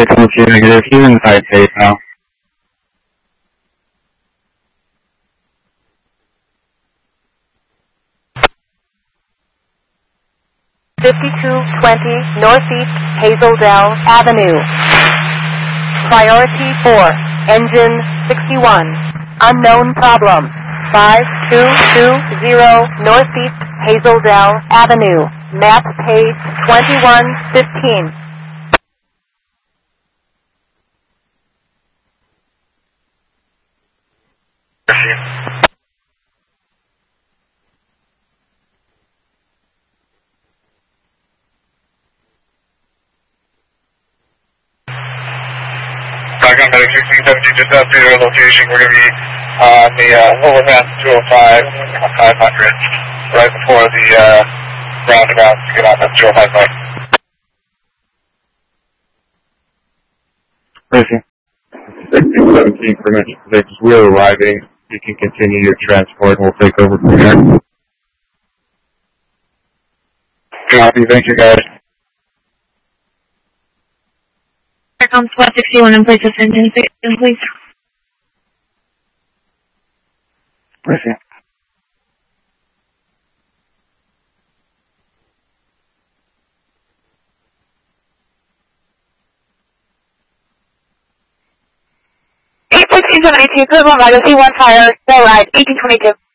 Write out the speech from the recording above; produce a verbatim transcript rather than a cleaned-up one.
Come to negative, he's inside safe now. fifty-two twenty Northeast Hazeldale Avenue. Priority four, engine sixty-one. Unknown problem. five two two zero Northeast Hazeldale Avenue. Map page twenty-one fifteen. Saigon Medic sixteen seventeen just updated our location. We're going to be on the uh, overpass two oh five, five hundred, right before the uh, roundabout to get on that two oh five bike. Mercy. sixteen seventeen for Metro six, we're arriving. You can continue your transport and we'll take over from here. Copy, thank you guys. Here comes one sixty-one in place of engine six, please. Mercy. eight sixteen seventy-two, Cleveland Legacy, one fire, no ride, eighteen twenty-two.